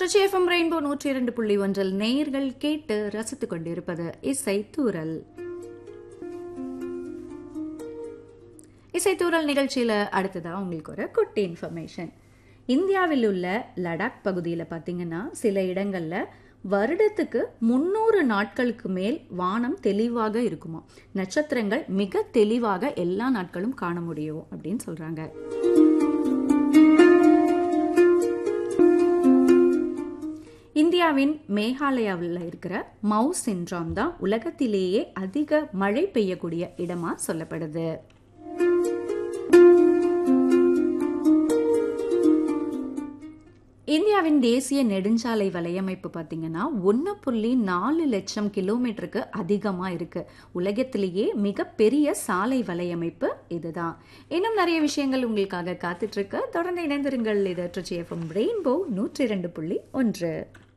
Trichy FM rainbow 102.1 நேயர்கள் கேட்டு ரசித்துக் கொண்டிருப்பது இசைத்தூரல். இசைத்தூரல் நிகழ்ச்சியில் அடுத்ததா உங்களுக்கு ஒரு குட்டி இன்ஃபர்மேஷன். இந்தியாவில் உள்ள லடாக் பகுதியில் பார்த்தீங்கன்னா சில இடங்களில் வருடத்துக்கு 300 நாட்களுக்கு மேல் வானம் தெளிவாக இருக்குமா. நட்சத்திரங்கள் மிக தெளிவாக எல்லா நாட்களும் காண முடியும் அப்படின்னு சொல்றாங்க. இந்தியாவின் மேகாலயாவில் இருக்கிற மவு சின்ட்ராம் தான் உலகத்திலேயே அதிக மழை பெய்யக்கூடிய இடமா சொல்லப்படுது. இந்தியாவின் தேசிய நெடுஞ்சாலை வலையமைப்பு பார்த்தீங்கன்னா 1.4 லட்சம் கிலோமீட்டருக்கு அதிகமா இருக்கு. உலகத்திலேயே மிகப்பெரிய சாலை வலையமைப்பு இதுதான். இன்னும் நிறைய விஷயங்கள் உங்களுக்காக காத்துட்டு இருக்கு. தொடர்ந்து இணைந்திருங்கள். இது ட்ரிச்சி எஃப்எம் ரெயின்போ 102.1.